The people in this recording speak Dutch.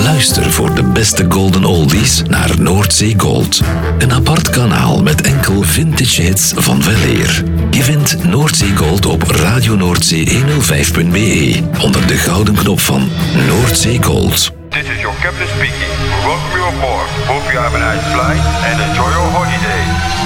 Luister voor de beste golden oldies naar Noordzee Gold. Een apart kanaal met enkel vintage hits van weleer. Je vindt Noordzee Gold op radionoordzee105.be onder de gouden knop van Noordzee Gold. This is your captain speaking. We welcome you aboard. Hope you have a nice flight and enjoy your holiday.